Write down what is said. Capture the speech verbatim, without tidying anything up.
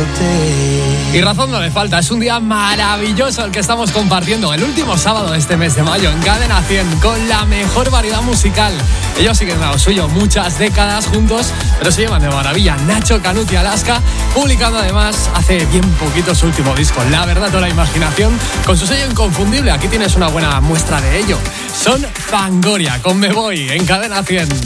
Y razón no le falta, es un día maravilloso el que estamos compartiendo, el último sábado de este mes de mayo en Cadena cien, con la mejor variedad musical. Ellos siguen a lo suyo, muchas décadas juntos, pero se llevan de maravilla. Nacho, Canut y Alaska, publicando además hace bien poquito su último disco, La Verdad o la Imaginación, con su sello inconfundible. Aquí tienes una buena muestra de ello. Son Fangoria, con Me Voy, en Cadena cien.